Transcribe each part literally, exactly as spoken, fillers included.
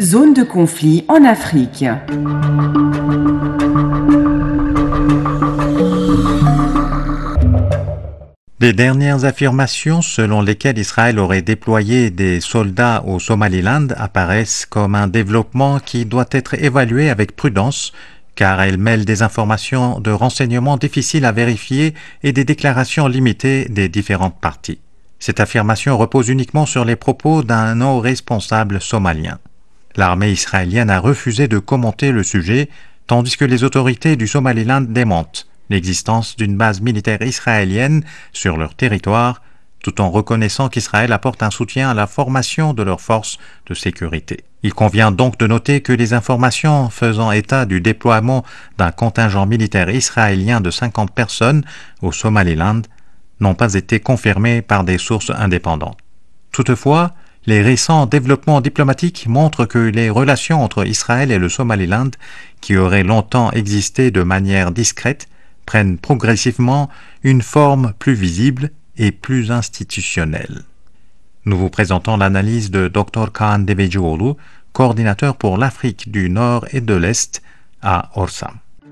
zone de conflit en Afrique. Les dernières affirmations selon lesquelles Israël aurait déployé des soldats au Somaliland apparaissent comme un développement qui doit être évalué avec prudence, car elles mêlent des informations de renseignement difficiles à vérifier et des déclarations limitées des différentes parties. Cette affirmation repose uniquement sur les propos d'un haut responsable somalien. L'armée israélienne a refusé de commenter le sujet, tandis que les autorités du Somaliland démentent l'existence d'une base militaire israélienne sur leur territoire, tout en reconnaissant qu'Israël apporte un soutien à la formation de leurs forces de sécurité. Il convient donc de noter que les informations faisant état du déploiement d'un contingent militaire israélien de cinquante personnes au Somaliland n'ont pas été confirmées par des sources indépendantes. Toutefois, les récents développements diplomatiques montrent que les relations entre Israël et le Somaliland, qui auraient longtemps existé de manière discrète, prennent progressivement une forme plus visible et plus institutionnelle. Nous vous présentons l'analyse de docteur Kaan Devecioğlu, coordinateur pour l'Afrique du Nord et de l'Est à Orsam.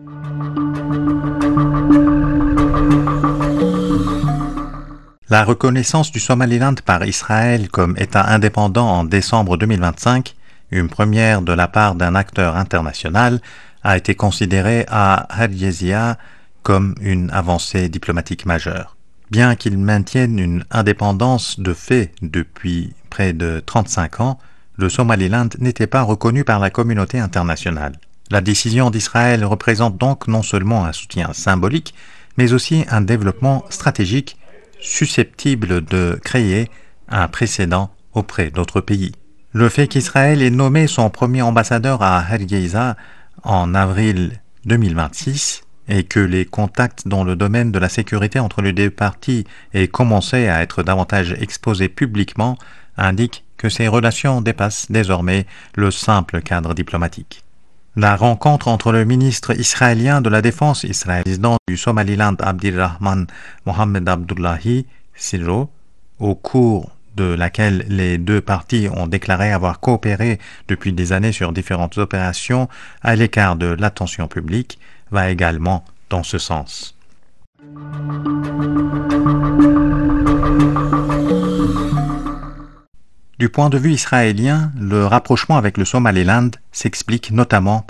La reconnaissance du Somaliland par Israël comme État indépendant en décembre deux mille vingt-cinq, une première de la part d'un acteur international, a été considérée à Hargeisa comme une avancée diplomatique majeure. Bien qu'il maintienne une indépendance de fait depuis près de trente-cinq ans, le Somaliland n'était pas reconnu par la communauté internationale. La décision d'Israël représente donc non seulement un soutien symbolique, mais aussi un développement stratégique susceptible de créer un précédent auprès d'autres pays. Le fait qu'Israël ait nommé son premier ambassadeur à Hargeisa en avril deux mille vingt-six et que les contacts dans le domaine de la sécurité entre les deux parties aient commencé à être davantage exposés publiquement indique que ces relations dépassent désormais le simple cadre diplomatique. La rencontre entre le ministre israélien de la Défense israélien, président du Somaliland Abdirrahman Mohamed Abdullahi Sirro, au cours de laquelle les deux parties ont déclaré avoir coopéré depuis des années sur différentes opérations à l'écart de l'attention publique, va également dans ce sens. Du point de vue israélien, le rapprochement avec le Somaliland s'explique notamment